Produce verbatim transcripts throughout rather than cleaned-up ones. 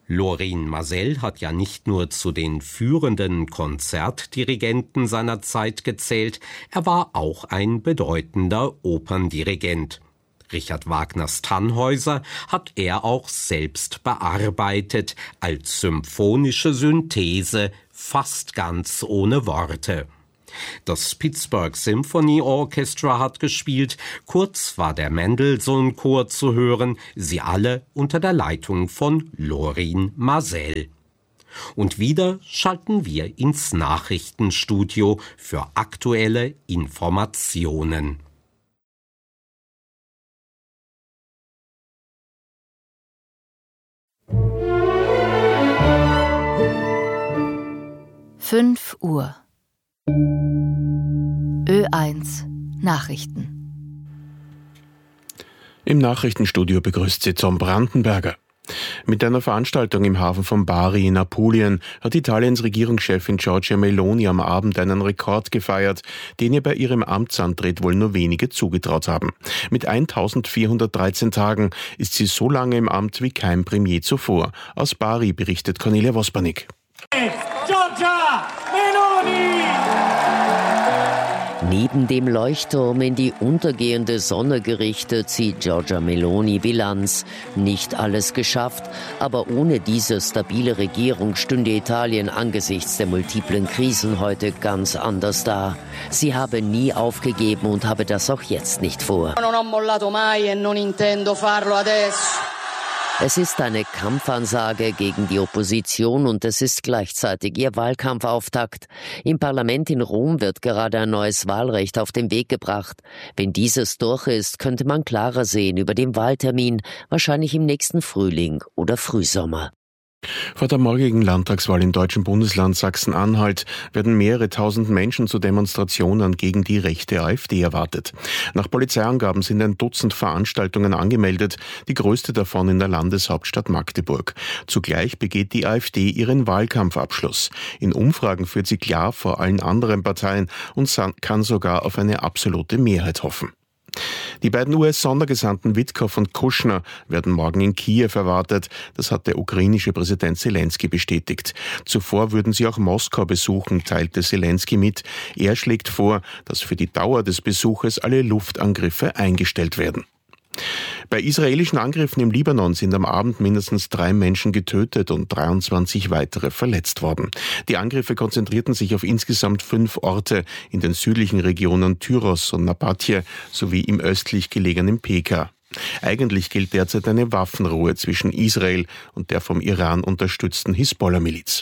Lorin Maazel hat ja nicht nur zu den führenden Konzertdirigenten seiner Zeit gezählt, er war auch ein bedeutender Operndirigent. Richard Wagners Tannhäuser hat er auch selbst bearbeitet, als symphonische Synthese, fast ganz ohne Worte. Das Pittsburgh Symphony Orchestra hat gespielt, kurz war der Mendelssohn-Chor zu hören, sie alle unter der Leitung von Lorin Maazel. Und wieder schalten wir ins Nachrichtenstudio für aktuelle Informationen. fünf Uhr. Ö eins Nachrichten. Im Nachrichtenstudio begrüßt sie Tom Brandenberger. Mit einer Veranstaltung im Hafen von Bari in Apulien hat Italiens Regierungschefin Giorgia Meloni am Abend einen Rekord gefeiert, den ihr bei ihrem Amtsantritt wohl nur wenige zugetraut haben. Mit eintausendvierhundertdreizehn Tagen ist sie so lange im Amt wie kein Premier zuvor. Aus Bari berichtet Cornelia Wospanik. Giorgia Meloni! Neben dem Leuchtturm in die untergehende Sonne gerichtet zieht Giorgia Meloni Bilanz. Nicht alles geschafft, aber ohne diese stabile Regierung stünde Italien angesichts der multiplen Krisen heute ganz anders da. Sie habe nie aufgegeben und habe das auch jetzt nicht vor. Non ho mollato mai e non intendo farlo adesso. Es ist eine Kampfansage gegen die Opposition und es ist gleichzeitig ihr Wahlkampfauftakt. Im Parlament in Rom wird gerade ein neues Wahlrecht auf den Weg gebracht. Wenn dieses durch ist, könnte man klarer sehen über den Wahltermin, wahrscheinlich im nächsten Frühling oder Frühsommer. Vor der morgigen Landtagswahl im deutschen Bundesland Sachsen-Anhalt werden mehrere tausend Menschen zu Demonstrationen gegen die rechte AfD erwartet. Nach Polizeiangaben sind ein Dutzend Veranstaltungen angemeldet, die größte davon in der Landeshauptstadt Magdeburg. Zugleich begeht die AfD ihren Wahlkampfabschluss. In Umfragen führt sie klar vor allen anderen Parteien und kann sogar auf eine absolute Mehrheit hoffen. Die beiden U S-Sondergesandten Witkow und Kushner werden morgen in Kiew erwartet. Das hat der ukrainische Präsident Selenskyj bestätigt. Zuvor würden sie auch Moskau besuchen, teilte Selenskyj mit. Er schlägt vor, dass für die Dauer des Besuches alle Luftangriffe eingestellt werden. Bei israelischen Angriffen im Libanon sind am Abend mindestens drei Menschen getötet und dreiundzwanzig weitere verletzt worden. Die Angriffe konzentrierten sich auf insgesamt fünf Orte in den südlichen Regionen Tyros und Nabatje sowie im östlich gelegenen Peka. Eigentlich gilt derzeit eine Waffenruhe zwischen Israel und der vom Iran unterstützten Hisbollah-Miliz.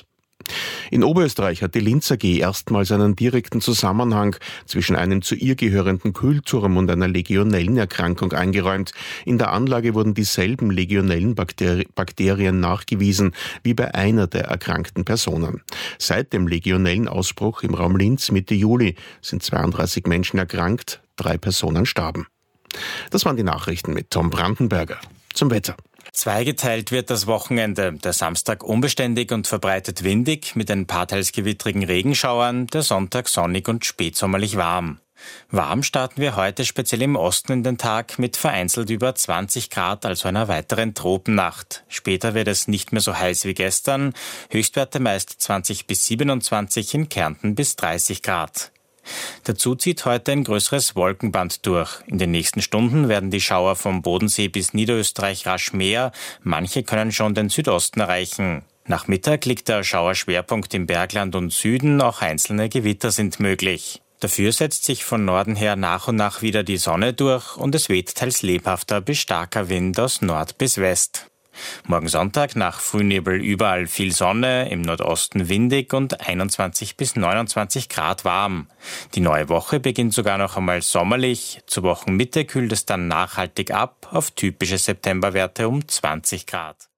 In Oberösterreich hat die Linz A G erstmals einen direkten Zusammenhang zwischen einem zu ihr gehörenden Kühlturm und einer Legionellenerkrankung eingeräumt. In der Anlage wurden dieselben Legionellenbakterien nachgewiesen wie bei einer der erkrankten Personen. Seit dem Legionellenausbruch im Raum Linz Mitte Juli sind zweiunddreißig Menschen erkrankt, drei Personen starben. Das waren die Nachrichten mit Tom Brandenberger. Zum Wetter. Zweigeteilt wird das Wochenende. Der Samstag unbeständig und verbreitet windig mit ein paar teils gewittrigen Regenschauern, der Sonntag sonnig und spätsommerlich warm. Warm starten wir heute speziell im Osten in den Tag mit vereinzelt über zwanzig Grad, also einer weiteren Tropennacht. Später wird es nicht mehr so heiß wie gestern, Höchstwerte meist zwanzig bis siebenundzwanzig, in Kärnten bis dreißig Grad. Dazu zieht heute ein größeres Wolkenband durch. In den nächsten Stunden werden die Schauer vom Bodensee bis Niederösterreich rasch mehr. Manche können schon den Südosten erreichen. Nach Mittag liegt der Schauerschwerpunkt im Bergland und Süden, auch einzelne Gewitter sind möglich. Dafür setzt sich von Norden her nach und nach wieder die Sonne durch und es weht teils lebhafter bis starker Wind aus Nord bis West. Morgen Sonntag nach Frühnebel überall viel Sonne, im Nordosten windig und einundzwanzig bis neunundzwanzig Grad warm. Die neue Woche beginnt sogar noch einmal sommerlich. Zur Wochenmitte kühlt es dann nachhaltig ab auf typische Septemberwerte um zwanzig Grad.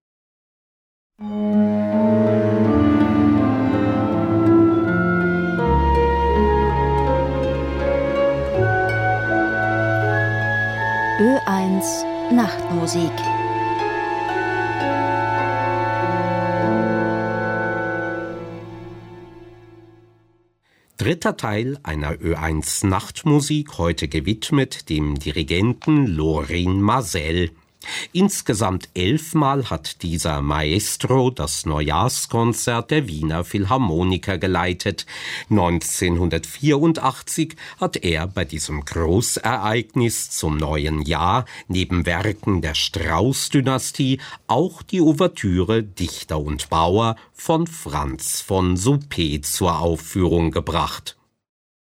Ö eins Nachtmusik. Dritter Teil einer Ö eins Nachtmusik, heute gewidmet dem Dirigenten Lorin Maazel. Insgesamt elfmal hat dieser Maestro das Neujahrskonzert der Wiener Philharmoniker geleitet. neunzehnhundertvierundachtzig hat er bei diesem Großereignis zum neuen Jahr neben Werken der Strauß-Dynastie auch die Ouvertüre Dichter und Bauer von Franz von Suppé zur Aufführung gebracht.